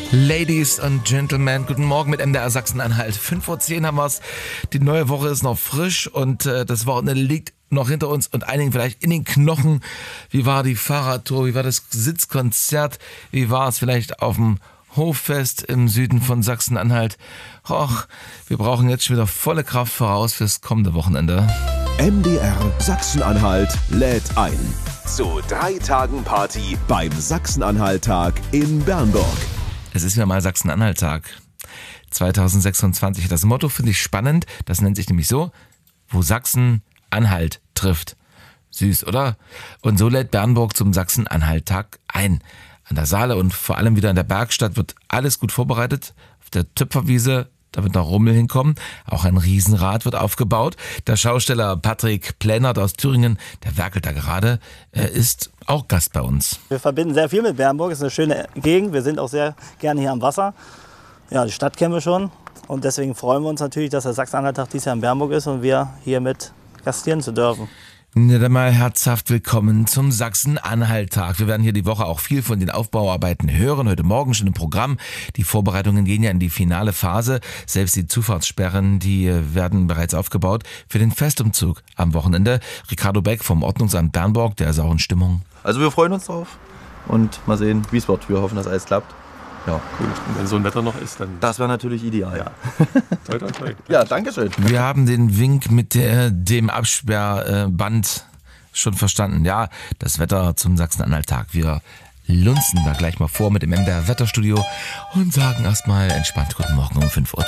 Ladies and Gentlemen, guten Morgen mit MDR Sachsen-Anhalt. 5:10 Uhr haben wir es. Die neue Woche ist noch frisch und das Wochenende liegt noch hinter uns und einigen vielleicht in den Knochen. Wie war die Fahrradtour? Wie war das Sitzkonzert? Wie war es vielleicht auf dem Hoffest im Süden von Sachsen-Anhalt? Och, wir brauchen jetzt schon wieder volle Kraft voraus fürs kommende Wochenende. MDR Sachsen-Anhalt lädt ein zu 3 Tagen Party beim Sachsen-Anhalt-Tag in Bernburg. Es ist ja mal Sachsen-Anhalt-Tag 2026. Das Motto finde ich spannend. Das nennt sich nämlich so, wo Sachsen-Anhalt trifft. Süß, oder? Und so lädt Bernburg zum Sachsen-Anhalt-Tag ein. An der Saale und vor allem wieder in der Bergstadt wird alles gut vorbereitet. Auf der Töpferwiese, da wird noch Rummel hinkommen. Auch ein Riesenrad wird aufgebaut. Der Schausteller Patrick Plänert aus Thüringen, der werkelt da gerade, ist auch Gast bei uns. Wir verbinden sehr viel mit Bernburg. Es ist eine schöne Gegend. Wir sind auch sehr gerne hier am Wasser. Ja, die Stadt kennen wir schon. Und deswegen freuen wir uns natürlich, dass der Sachsen-Anhalt-Tag dieses Jahr in Bernburg ist und wir hier mit gastieren zu dürfen. Ja, dann mal herzhaft willkommen zum Sachsen-Anhalt-Tag. Wir werden hier die Woche auch viel von den Aufbauarbeiten hören. Heute Morgen schon im Programm. Die Vorbereitungen gehen ja in die finale Phase. Selbst die Zufahrtssperren, die werden bereits aufgebaut für den Festumzug am Wochenende. Ricardo Beck vom Ordnungsamt Bernburg, der ist auch in Stimmung. Also wir freuen uns drauf und mal sehen, wie es wird. Wir hoffen, dass alles klappt. Ja, cool. Und wenn so ein Wetter noch ist, dann... Das wäre natürlich ideal. Ja. Toi, toi, toi. Ja, danke schön. Wir haben den Wink mit dem Absperrband schon verstanden. Ja, das Wetter zum Sachsen-Anhalt-Tag. Wir lunzen da gleich mal vor mit dem MDR Wetterstudio und sagen erstmal entspannt guten Morgen um 5:10 Uhr.